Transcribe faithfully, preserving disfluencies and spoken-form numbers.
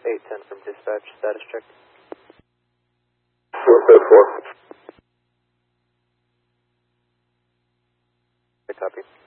eight ten from dispatch, status check. four code four. I copy.